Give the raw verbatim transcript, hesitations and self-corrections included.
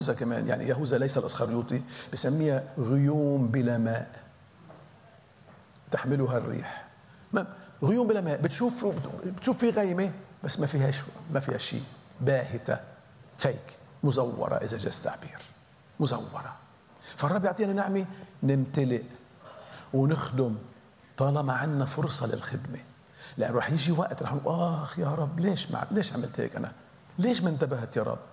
يهوذا كمان، يعني يهوذا ليس الاسخريوطي، بسميها غيوم بلا ماء تحملها الريح. ما غيوم بلا ماء، بتشوف بتشوف في غيمه بس ما فيهاش ما فيها شيء، باهته فيك مزوره، اذا جاز التعبير مزوره. فالرب يعطينا نعمه نمتلئ ونخدم طالما عندنا فرصه للخدمه، لأن راح يجي وقت راح نقول اخ يا رب ليش مع... ليش عملت هيك؟ انا ليش ما انتبهت يا رب؟